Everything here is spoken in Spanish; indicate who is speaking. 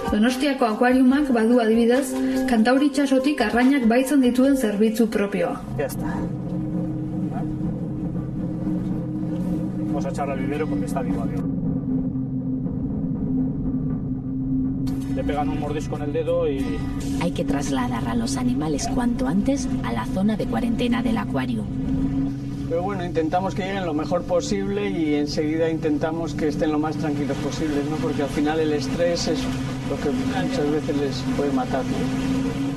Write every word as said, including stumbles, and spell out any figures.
Speaker 1: Donostiako akuariumak badu adibidez, Kantauri itsasotik arrainak baitzen dituen zerbitzu propioa.
Speaker 2: Ya está. Vamos a echarle al vivero porque está vivo. Le pegan un mordisco en el dedo y...
Speaker 3: Hay que trasladar a los animales cuanto antes a la zona de cuarentena del acuario.
Speaker 4: Pero bueno, intentamos que lleguen lo mejor posible y enseguida intentamos que estén lo más tranquilos posibles, ¿no? Porque al final el estrés es lo que muchas veces les puede matar, ¿no?